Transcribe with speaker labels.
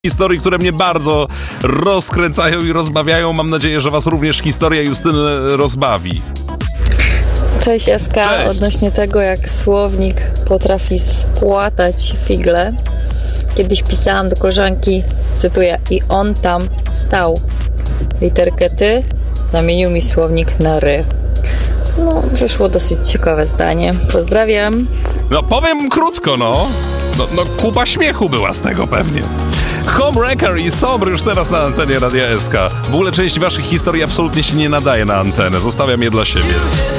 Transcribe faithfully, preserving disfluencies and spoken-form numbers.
Speaker 1: Historii, które mnie bardzo rozkręcają i rozbawiają. Mam nadzieję, że was również historia Justyny rozbawi.
Speaker 2: Cześć Eska,
Speaker 1: Cześć.
Speaker 2: Odnośnie tego, jak słownik potrafi spłatać figle. Kiedyś pisałam do koleżanki, cytuję, i on tam stał. Literkę ty zamienił mi słownik na ry. No, wyszło dosyć ciekawe zdanie. Pozdrawiam.
Speaker 1: No, powiem krótko, no. No, no kupa śmiechu była z tego pewnie. Homewrecker i Sobr już teraz na antenie Radia S K. W ogóle część waszych historii absolutnie się nie nadaje na antenę. Zostawiam je dla siebie.